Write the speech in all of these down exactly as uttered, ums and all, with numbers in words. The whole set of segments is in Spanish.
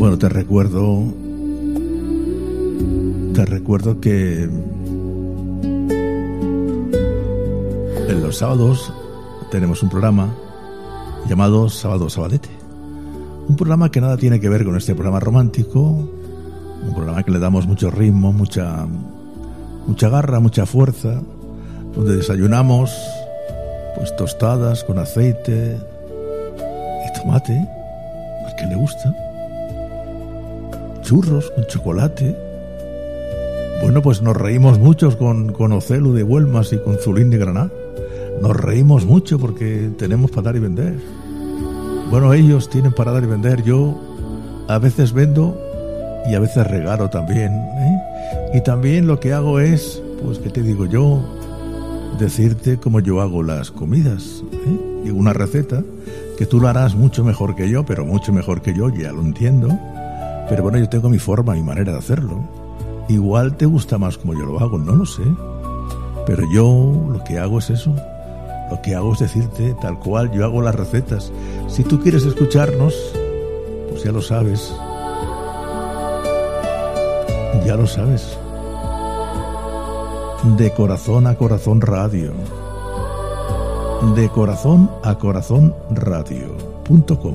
Bueno, te recuerdo, te recuerdo que en los sábados tenemos un programa llamado Sábado Sabadete. Un programa que nada tiene que ver con este programa romántico, un programa que le damos mucho ritmo, mucha, mucha garra, mucha fuerza, donde desayunamos pues tostadas con aceite y tomate, al que le gusta, churros con chocolate. Bueno, pues nos reímos mucho con, con Ocelo de Huelmas y con Zulín de Granada. Nos reímos mucho porque tenemos para dar y vender. Bueno, ellos tienen para dar y vender. Yo a veces vendo y a veces regalo también, ¿eh? Y también lo que hago es, pues, ¿qué te digo yo? Decirte cómo yo hago las comidas, ¿eh? Y una receta que tú lo harás mucho mejor que yo, pero mucho mejor que yo, ya lo entiendo. Pero bueno, yo tengo mi forma, mi manera de hacerlo. Igual te gusta más como yo lo hago, no lo sé. Pero yo lo que hago es eso. Lo que hago es decirte tal cual yo hago las recetas. Si tú quieres escucharnos, pues ya lo sabes. Ya lo sabes. De corazón a corazón radio. De corazón a corazón radio punto com.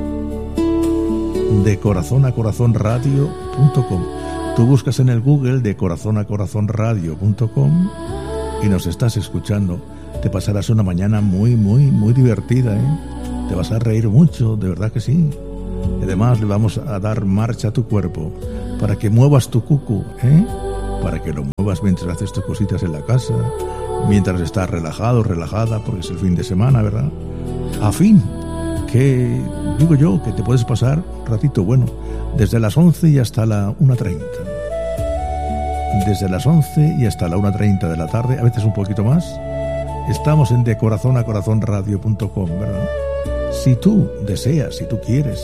De corazón a corazón radio punto com. Tú buscas en el Google de corazón a corazón radio punto com y nos estás escuchando. Te pasarás una mañana muy, muy, muy divertida, ¿eh? Te vas a reír mucho, de verdad que sí. Y además le vamos a dar marcha a tu cuerpo para que muevas tu cucu, ¿eh? Para que lo muevas mientras haces tus cositas en la casa, mientras estás relajado, relajada, porque es el fin de semana, ¿verdad? A fin, que digo yo que te puedes pasar un ratito, bueno, desde las once y hasta la una treinta. Desde las once y hasta la una treinta de la tarde, a veces un poquito más. Estamos en de corazón a corazón radio punto com, ¿verdad? Si tú deseas, si tú quieres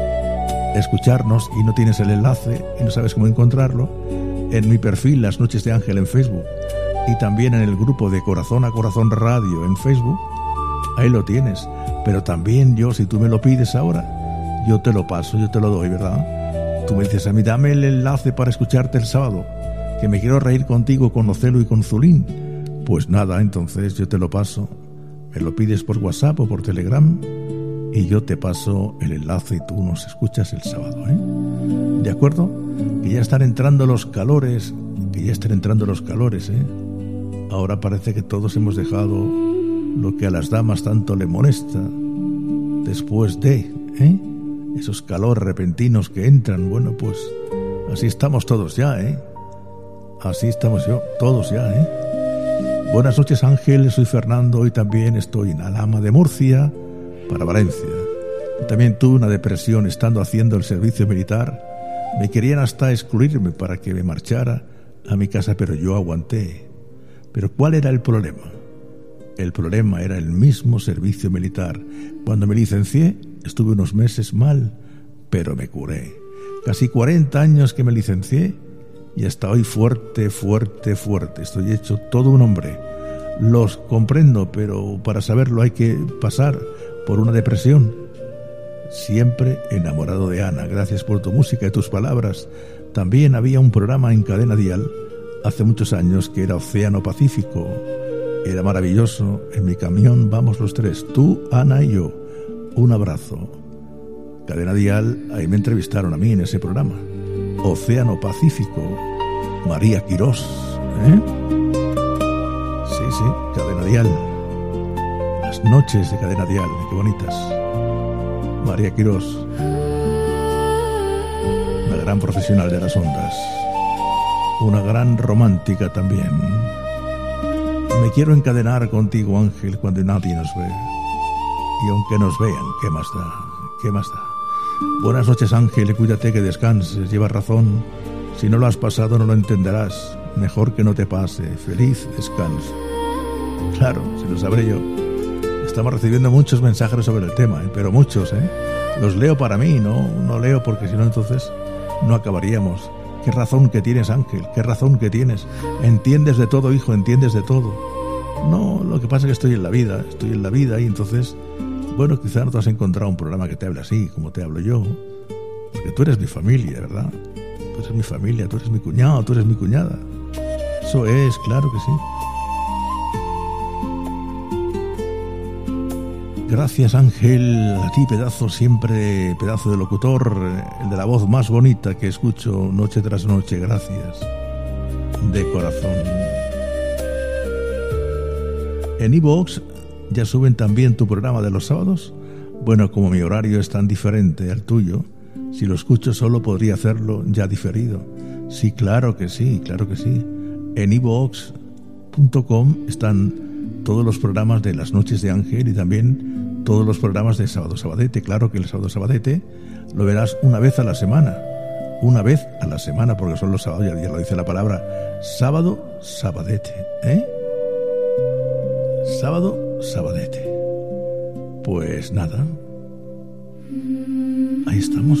escucharnos y no tienes el enlace y no sabes cómo encontrarlo, en mi perfil Las Noches de Ángel en Facebook y también en el grupo de Corazón a Corazón Radio en Facebook, ahí lo tienes. Pero también yo, si tú me lo pides ahora, yo te lo paso, yo te lo doy, ¿verdad? Tú me dices a mí, dame el enlace para escucharte el sábado, que me quiero reír contigo, con Ocelo y con Zulín. Pues nada, entonces yo te lo paso, me lo pides por WhatsApp o por Telegram y yo te paso el enlace y tú nos escuchas el sábado, ¿eh? ¿De acuerdo? Que ya están entrando los calores, que ya están entrando los calores, ¿eh? Ahora parece que todos hemos dejado lo que a las damas tanto le molesta después de, ¿eh? Esos calores repentinos que entran. Bueno, pues así estamos todos ya, ¿eh? Así estamos yo, todos ya, ¿eh? Buenas noches, Ángel, soy Fernando y también estoy en Alhama de Murcia para Valencia. También tuve una depresión estando haciendo el servicio militar. Me querían hasta excluirme para que me marchara a mi casa, pero yo aguanté. Pero ¿cuál era el problema? El problema era el mismo servicio militar. Cuando me licencié, estuve unos meses mal, pero me curé. Casi cuarenta años que me licencié y hasta hoy fuerte, fuerte, fuerte. Estoy hecho todo un hombre. Los comprendo, pero para saberlo hay que pasar por una depresión. Siempre enamorado de Ana. Gracias por tu música y tus palabras. También había un programa en Cadena Dial hace muchos años que era Océano Pacífico. Era maravilloso. En mi camión vamos los tres, tú, Ana y yo. Un abrazo. Cadena Dial, ahí me entrevistaron a mí en ese programa. Océano Pacífico, María Quirós, ¿eh? Sí, sí, Cadena Dial. Las noches de Cadena Dial, qué bonitas. María Quirós, una gran profesional de las ondas, una gran romántica también. Me quiero encadenar contigo, Ángel, cuando nadie nos ve. Y aunque nos vean, ¿qué más da? ¿Qué más da? Buenas noches, Ángel, cuídate, que descanses, llevas razón. Si no lo has pasado no lo entenderás. Mejor que no te pase. Feliz descanso. Claro, si lo sabré yo. Estamos recibiendo muchos mensajes sobre el tema, ¿eh? Pero muchos, ¿eh? Los leo para mí, no, no leo porque si no entonces no acabaríamos. Qué razón que tienes, Ángel, qué razón que tienes. Entiendes de todo, hijo, entiendes de todo. No, lo que pasa es que estoy en la vida, estoy en la vida y entonces... Bueno, quizá no te has encontrado un programa que te hable así, como te hablo yo. porque tú eres mi familia, ¿verdad? Tú eres mi familia, tú eres mi cuñado, tú eres mi cuñada. Eso es, claro que sí. Gracias, Ángel, a ti, pedazo, siempre pedazo de locutor, el de la voz más bonita que escucho noche tras noche. Gracias, de corazón. En iVoox ya suben también tu programa de los sábados. Bueno, como mi horario es tan diferente al tuyo, si lo escucho solo podría hacerlo ya diferido. Sí, claro que sí, claro que sí. En iVoox punto com están todos los programas de las noches de Ángel y también todos los programas de Sábado Sabadete. Claro que el Sábado Sabadete lo verás una vez a la semana. Una vez a la semana, porque son los sábados, ya lo dice la palabra. Sábado Sabadete, ¿eh? Sábado Sabadete. Pues nada. Ahí estamos.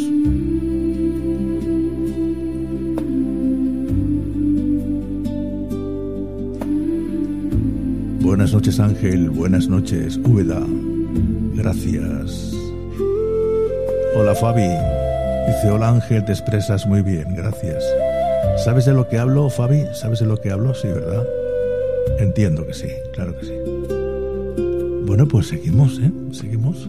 Buenas noches, Ángel. Buenas noches, Úbeda. Gracias. Hola, Fabi. Dice, hola, Ángel, te expresas muy bien. Gracias. ¿Sabes de lo que hablo, Fabi? ¿Sabes de lo que hablo? Sí, ¿verdad? Entiendo que sí, claro que sí. Bueno, pues seguimos, ¿eh? Seguimos.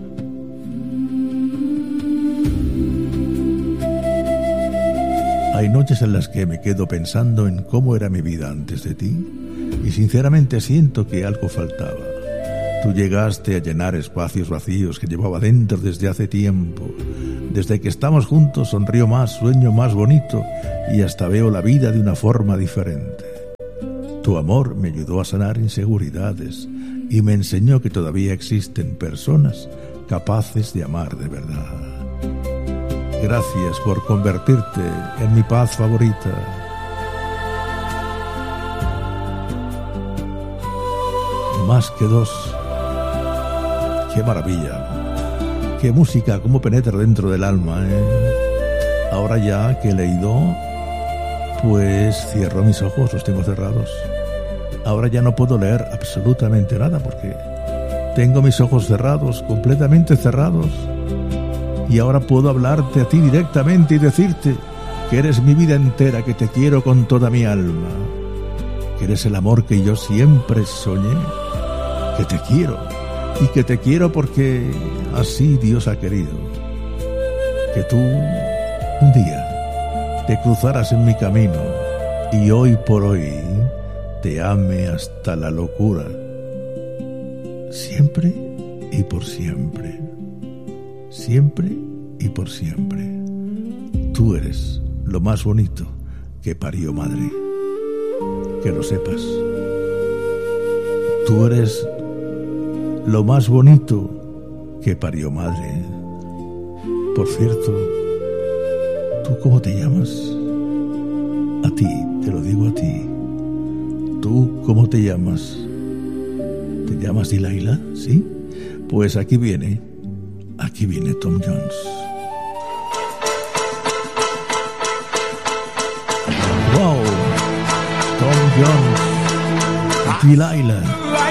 Hay noches en las que me quedo pensando en cómo era mi vida antes de ti y sinceramente siento que algo faltaba. Tú llegaste a llenar espacios vacíos que llevaba dentro desde hace tiempo. Desde que estamos juntos sonrío más, sueño más bonito y hasta veo la vida de una forma diferente. Tu amor me ayudó a sanar inseguridades y me enseñó que todavía existen personas capaces de amar de verdad. Gracias por convertirte en mi paz favorita. Más que dos. ¡Qué maravilla! ¡Qué música! ¡Cómo penetra dentro del alma! ¿eh? Ahora ya que he leído, pues cierro mis ojos, los tengo cerrados. Ahora ya no puedo leer absolutamente nada porque tengo mis ojos cerrados, completamente cerrados. Y ahora puedo hablarte a ti directamente y decirte que eres mi vida entera, que te quiero con toda mi alma, que eres el amor que yo siempre soñé, que te quiero y que te quiero porque así Dios ha querido. Que tú un día te cruzaras en mi camino y hoy por hoy te ame hasta la locura, siempre y por siempre. Siempre y por siempre. Tú eres lo más bonito que parió madre. Que lo sepas. Tú eres lo más bonito que parió madre. Por cierto, ¿tú cómo te llamas? A ti, te lo digo a ti. ¿Tú cómo te llamas? ¿Te llamas Dilaila? ¿Sí? Pues aquí viene. Aquí viene Tom Jones. Wow, Tom Jones, Dilaila.